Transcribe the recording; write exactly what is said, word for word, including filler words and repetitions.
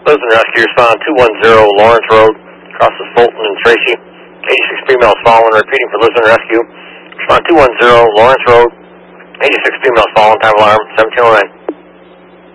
Lisbon Rescue, respond two one zero Lawrence Road, crosses Fulton and Tracy. eighty-six females fallen, repeating for Lisbon Rescue. Respond two one zero Lawrence Road, eighty-six females fallen, time alarm, seventeen oh nine.